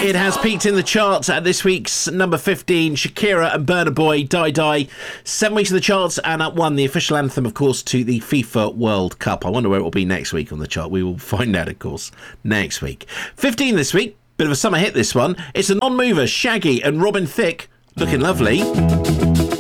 It has peaked in the charts at this week's number 15. Shakira and Burna Boy, Die Die. 7 weeks in the charts and up one, the official anthem, of course, to the FIFA World Cup. I wonder where it will be next week on the chart. We will find out, of course, next week. 15 this week. Bit of a summer hit, this one. It's a non-mover, Shaggy and Robin Thicke, Looking Lovely.